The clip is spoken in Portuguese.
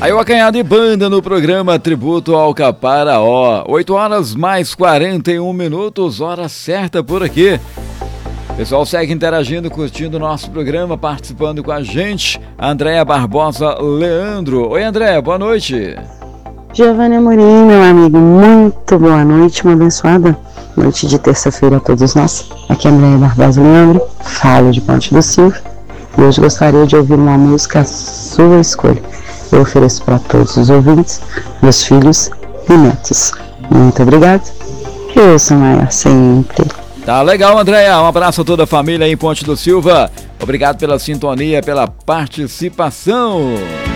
Aí o Acanhado e Banda no programa Tributo ao Caparaó. 8 horas mais 41 minutos, hora certa por aqui. Pessoal, segue interagindo, curtindo o nosso programa, participando com a gente. Andréa Barbosa Leandro. Oi, Andréa, boa noite. Giovanni Amorim, meu amigo, muito boa noite, uma abençoada noite de terça-feira a todos nós. Aqui é Andréa Barbosa Leandro, falo de Ponte do Silva e hoje gostaria de ouvir uma música à sua escolha. Eu ofereço para todos os ouvintes, meus filhos e netos. Muito obrigado, que eu sou maior sempre. Tá legal, Andréa. Um abraço a toda a família aí em Ponte do Silva. Obrigado pela sintonia, pela participação.